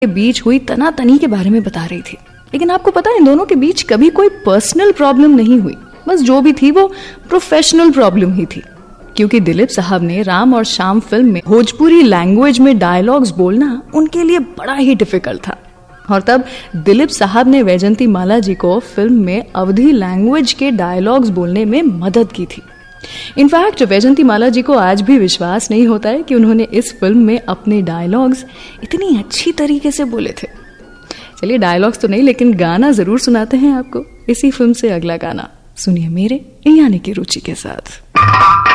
के बीच हुई तनातनी के बारे में बता रही थी। लेकिन आपको पता है, इन दोनों के बीच कभी कोई पर्सनल प्रॉब्लम नहीं हुई, बस जो भी थी वो प्रोफेशनल प्रॉब्लम ही थी। क्योंकि दिलीप साहब ने राम और श्याम फिल्म में भोजपुरी लैंग्वेज में डायलॉग्स बोलना उनके लिए बड़ा ही डिफिकल्ट था, और तब दिलीप साहब ने वैजंती माला जी को फिल्म में अवधी लैंग्वेज के डायलॉग्स बोलने में मदद की थी। इनफैक्ट वैजंती माला जी को आज भी विश्वास नहीं होता है कि उन्होंने इस फिल्म में अपने डायलॉग्स इतनी अच्छी तरीके से बोले थे। चलिए, डायलॉग्स तो नहीं, लेकिन गाना जरूर सुनाते हैं आपको। इसी फिल्म से अगला गाना सुनिए मेरे यानी कि रुचि के साथ।